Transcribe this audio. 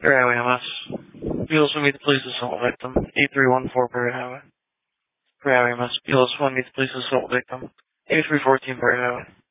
Prairie Highway MS. Beals will meet the police assault victim. 8314 Prairie Highway. Prairie Highway MS. Beals will meet the police assault victim. 8314 Prairie Highway.